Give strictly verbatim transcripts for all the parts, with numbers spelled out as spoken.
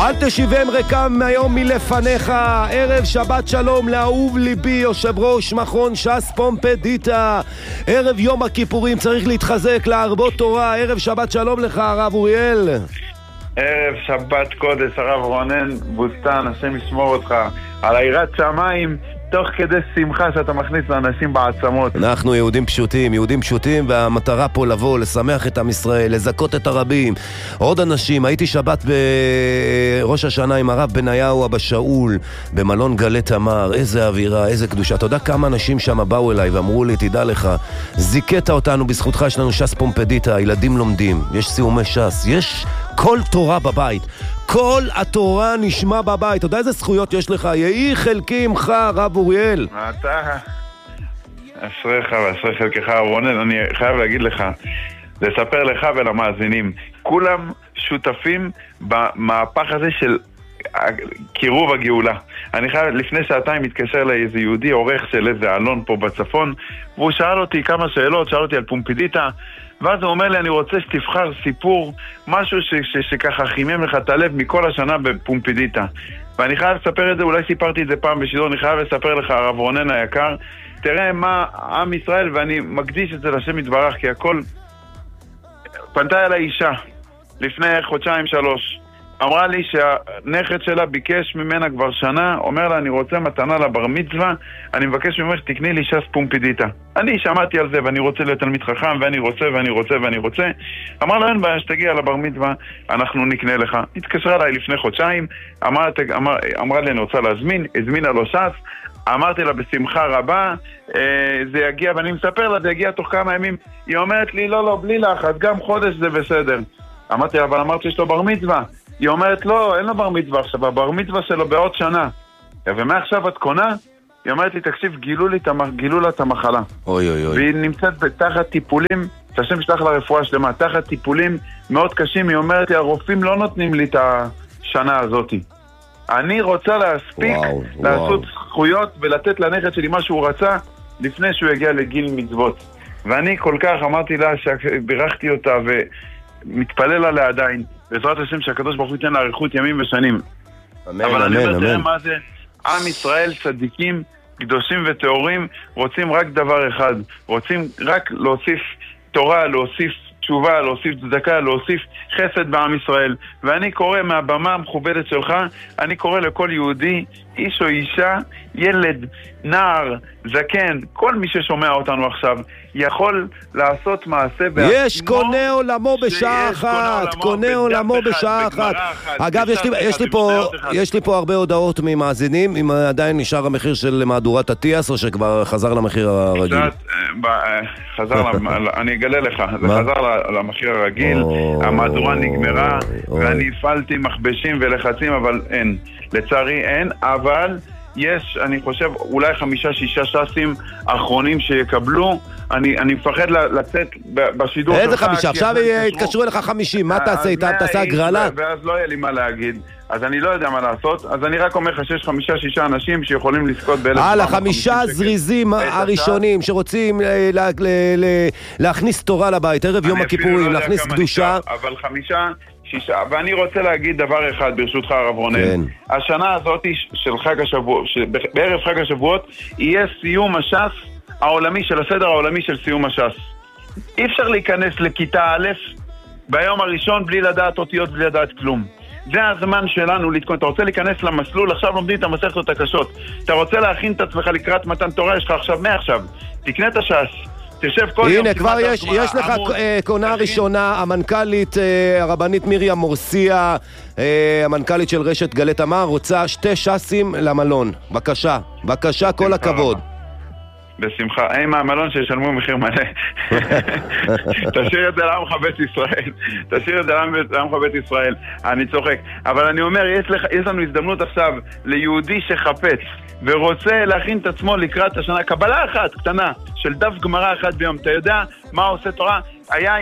אל תשיבם רקם היום מלפניך. ערב שבת שלום לאהוב ליבי, יושב ראש מכון ש"ס פומפדיטה. ערב יום הכיפורים, צריך להתחזק, להרבות תורה. ערב שבת שלום לך הרב אוריאל. ערב שבת קודש, הרב רונן בוסטן, השם ישמור אותך על היראת שמיים, תוך כדי שמחה שאתה מכניס לאנשים בעצמות. אנחנו יהודים פשוטים, יהודים פשוטים, והמטרה פה לבוא, לשמח את עם ישראל, לזכות את הרבים. עוד אנשים, הייתי שבת בראש השנה עם הרב בניהו אבא שאול, במלון גלי תמר, איזה אווירה, איזה קדושה. אתה יודע כמה אנשים שם באו אליי ואמרו לי, תדע לך, זיקית אותנו בזכותך, יש לנו ש"ס פומפדיטה, הילדים לומדים, יש סיומי ש"ס, יש כל תורה בבית. כל התורה נשמע בבית. אתה יודע איזה זכויות יש לך? יהי חלקי עמך, רב אוריאל. אתה אשריך ואשרי חלקך, רונן. אני חייב להגיד לך, לספר לך ולמאזינים, כולם שותפים במהפך הזה של קירוב הגאולה. אני חייב, לפני שעתיים מתקשר לאיזה יהודי עורך של איזה אלון פה בצפון, והוא שאל אותי כמה שאלות, שאל אותי על פומפדיטה, ואז הוא אומר לי, אני רוצה שתבחר סיפור, משהו ש- ש- שככה חימם לך את הלב מכל השנה בפומפדיטה. ואני חייב לספר את זה, אולי סיפרתי את זה פעם בשידור, אני חייב לספר לך, הרב רונן היקר, תראה מה עם ישראל, ואני מקדיש את זה לשם יתברך, כי הכל... פנתה אליי אישה, לפני חודשיים שלוש, אמרה לי שהנכד שלה ביקש ממנה כבר שנה, אומר לה, אני רוצה מתנה לבר מצווה, אני מבקש ממך תקני לי ש"ס פומפדיטה. אני שמעתי על זה ואני רוצה להיות תלמיד חכם, ואני רוצה ואני רוצה ואני רוצה. אמר לה, אין בעיה, שתגיע לבר מצווה, אנחנו נקנה לך. התקשרה אליי לפני חודשיים, אמר, אמר, אמרה לי, אני רוצה להזמין, הזמינה לו ש"ס, אמרתי לה בשמחה רבה, אה, זה יגיע, ואני מספר לה, זה יגיע תוך כמה ימים. היא אומרת לי, לא, לא, בלי לחץ, גם חודש זה בסדר. אמרתי לה, אבל אמרת שיש לו בר מצווה. היא אומרת, לא, אין לו בר מצווה עכשיו, הבר מצווה שלו בעוד שנה. ומה עכשיו את קונה? היא אומרת לי, תקשיב, גילו, לי, גילו לה את המחלה. אוי אוי אוי. והיא נמצאת תחת טיפולים, שהשם שלח לה רפואה שלמה, תחת טיפולים מאוד קשים. היא אומרת לי, הרופאים לא נותנים לי את השנה הזאת. אני רוצה להספיק, וואו, לעשות וואו. זכויות ולתת לנכד שלי מה שהוא רצה, לפני שהוא יגיע לגיל מצוות. ואני כל כך אמרתי לה, שבירכתי אותה ומתפלל עליה עדיין. בעזרת השם שהקדוש ברוך הוא ייתן לאריכות ימים ושנים. אמן, אבל אמן, אני אומר, תראה אמן. מה זה, עם ישראל צדיקים, קדושים וטהורים, רוצים רק דבר אחד, רוצים רק להוסיף תורה, להוסיף תשובה, להוסיף צדקה, להוסיף חסד בעם ישראל. ואני קורא מהבמה המכובדת שלך, אני קורא לכל יהודי, איש או אישה, ילד, נער, זקן, כל מי ששומע אותנו עכשיו, יכול לעשות מעשה בעצמו. יש קונה עולמו בשעה אחת, קונה עולמו בשעה אחת. אגב, יש לי, יש לי פה, יש לי פה הרבה הודעות ממאזינים, אם עדיין נשאר המחיר של מהדורת הטיאס, או שכבר חזר למחיר הרגיל? חזר, אני אגלה לך, זה חזר למחיר הרגיל, המהדורה נגמרה, ואני הפעלתי מכבשים ולחצים, אבל אין. לצערי אין, אבל יש, אני חושב, אולי חמישה, שישה ש"סים אחרונים שיקבלו. אני, אני מפחד לצאת בשידור. איזה חמישה? עכשיו יתקשרו אליך חמישים, מה תעשה איתם? תעשה הגרלה? ואז לא יהיה לי מה להגיד. אז אני לא יודע מה לעשות. אז אני רק אומר לך שיש חמישה, שישה אנשים שיכולים לזכות באלף. על החמישה זריזים הראשונים שרוצים להכניס תורה לבית, ערב יום הכיפורים, להכניס קדושה. אבל חמישה... שישה, ואני רוצה להגיד דבר אחד ברשותך הרב רונן. כן. השנה הזאת של חג השבועות, בערב חג השבועות, יהיה סיום הש"ס העולמי, של הסדר העולמי של סיום הש"ס. אי אפשר להיכנס לכיתה א' ביום הראשון בלי לדעת אותיות, בלי לדעת כלום. זה הזמן שלנו להתכונן. אתה רוצה להיכנס למסלול, עכשיו לומדים את המסכתות הקשות. אתה רוצה להכין את עצמך לקראת מתן תורה, יש לך עכשיו מעכשיו. תקנה את הש"ס. הנה, כבר יש, יש לך קונה ראשונה, המנכ"לית, הרבנית מרים מורסיה, המנכ"לית של רשת גלי תמר, רוצה שתי ש"סים למלון. בבקשה, בבקשה, כל הכבוד. בשמחה, אין מהמלון שישלמו מחיר מלא. תשאיר את זה לעמך בית ישראל. תשאיר את זה לעמך בית ישראל. אני צוחק. אבל אני אומר, יש, לך, יש לנו הזדמנות עכשיו ליהודי שחפץ ורוצה להכין את עצמו לקראת השנה, קבלה אחת קטנה של דף גמרא אחת ביום. אתה יודע מה עושה תורה? היה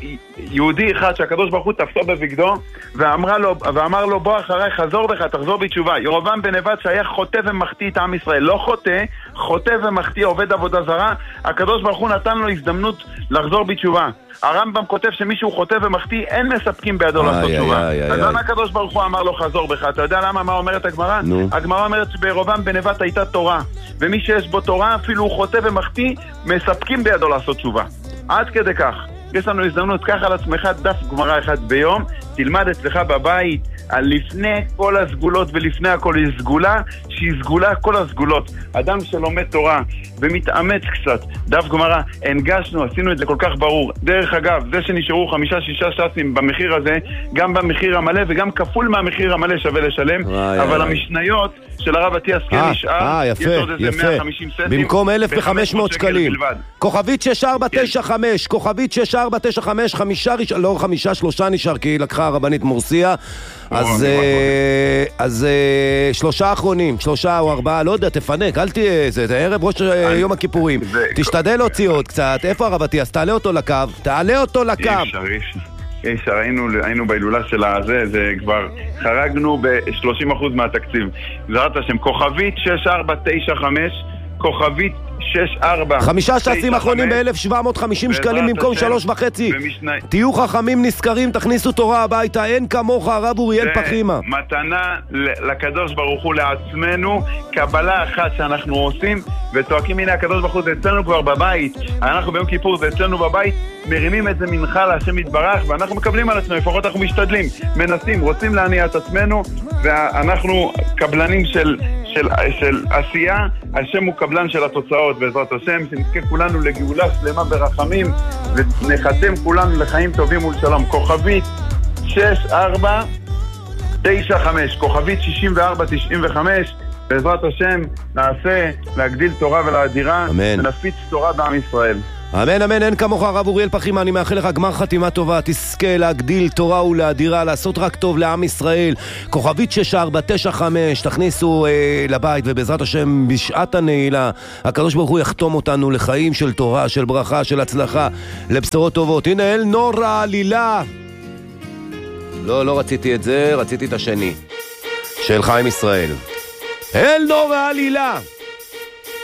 יהודי אחד שהקדוש ברוך הוא תפסו בבגדו ואמר לו, ואמר לו בוא אחריי, חזור בך, תחזור בתשובה. ירובעם בן נבט שהיה חוטא ומחטיא את עם ישראל, לא חוטא, חוטא ומחטיא, עובד עבודה זרה, הקדוש ברוך הוא נתן לו הזדמנות לחזור בתשובה. הרמב"ם כותב שמישהו חוטא ומחטיא, אין מספקים בידו לעשות תשובה. אז למה הקדוש ברוך הוא אמר לו חזור בך? אתה יודע למה? מה אומרת הגמרא? הגמרא אומרת שבירובעם בן נבט הייתה תורה, ומי שיש בו תורה, אפילו הוא חוטא ומחטיא, מספקים בידו לעשות תשובה. עד כדי כך. יש לנו הזדמנות, קח על עצמך דף גמרא אחד ביום, תלמד אצלך בבית, על לפני כל הסגולות ולפני הכל היא סגולה, שהיא סגולה כל הסגולות. אדם שלומד תורה ומתאמץ קצת, דף גמרא, הנגשנו, עשינו את זה כל כך ברור. דרך אגב, זה שנשארו חמישה שישה ש"סים במחיר הזה, גם במחיר המלא וגם כפול מהמחיר המלא שווה לשלם, וואי, אבל וואי. המשניות של הרב אטיאס כן נשאר, אה, יפה, יש עוד איזה יפה. מאה וחמישים סטים, במקום אלף וחמש מאות שקלים. בלבד. כוכבית שש ארבע תשע חמש, כוכבית שש ארבע תשע חמש, חמישה ראשון, לא חמישה, שלושה נשאר, כי היא לקחה הרבנית מורסיה. אז אה, אז אה, שלושה אחרונים, שלושה או ארבעה, לא יודע, תפנק, אל תהיה, זה זה ערב ראש אה, יום הכיפורים. תשתדל להוציא עוד קצת. איפה הרב אטיאס? תעלה אותו לקו, תעלה אותו לקו. אי אפשר, אי אפשר. אי אפשר, היינו, היינו בהילולה של הזה, זה כבר חרגנו ב-שלושים אחוז מהתקציב. בעזרת השם, כוכבית שש ארבע תשע חמש, כוכבית שש ארבע חמישה ש"סים אחרונים ב-אלף שבע מאות וחמישים שקלים במקום שלוש וחצי. תהיו חכמים נזכרים, תכניסו תורה הביתה, אין כמוך הרב אוריאל פחימה. מתנה לקדוש ברוך הוא לעצמנו, קבלה אחת שאנחנו עושים וצועקים, הנה הקדוש ברוך הוא זה אצלנו כבר בבית, אנחנו ביום כיפור זה אצלנו בבית, מרימים את זה מנחה להשם יתברך ואנחנו מקבלים על עצמנו, לפחות אנחנו משתדלים, מנסים, רוצים להניע את עצמנו, ואנחנו קבלנים של, של, של עשייה, השם הוא קבלן של התוצאות בעזרת השם, שנזכה כולנו לגאולה שלמה ברחמים ונחתם כולנו לחיים טובים ולשלום. כוכבית שש ארבע תשע חמש, כוכבית שישים וארבע תשעים וחמש, בעזרת השם נעשה להגדיל תורה ולאדירה ונפיץ תורה בעם ישראל. אמן אמן, אין כמוך הרב אוריאל פחימה, אני מאחל לך גמר חתימה טובה, תזכה להגדיל תורה ולאדירה, לעשות רק טוב לעם ישראל. כוכבית שש ארבע תשע חמש, תכניסו אה, לבית, ובעזרת השם בשעת הנעילה הקדוש ברוך הוא יחתום אותנו לחיים של תורה, של ברכה, של הצלחה, לבשורות טובות. הנה אל נור העלילה, לא, לא רציתי את זה, רציתי את השני של חיים ישראל. אל נור העלילה.